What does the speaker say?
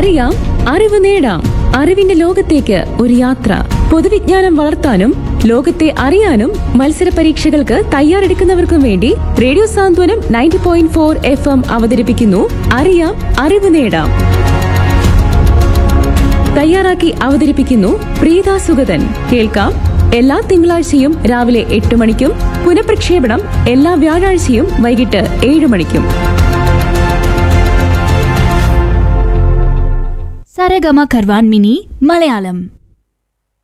അറിയാം, അറിവ് നേടാം. അറിവിന്റെ ലോകത്തേക്ക് ഒരു യാത്ര. പൊതുവിജ്ഞാനം വളർത്താനും ലോകത്തെ അറിയാനും മത്സര പരീക്ഷകൾക്ക് തയ്യാറെടുക്കുന്നവർക്കും വേണ്ടി റേഡിയോ സാന്ത്വനം 90.4 FM അവതരിപ്പിക്കുന്നു അറിയാം, അറിവ് നേടാം. തയ്യാറാക്കി അവതരിപ്പിക്കുന്നു പ്രീത സുഗതൻ. കേൾക്കാം എല്ലാ തിങ്കളാഴ്ചയും രാവിലെ 8 മണിക്കും പുനഃപ്രക്ഷേപണം എല്ലാ വ്യാഴാഴ്ചയും വൈകിട്ട് 7 മണിക്കും. സരഗമ കർവാൻ മിനി മലയാളം.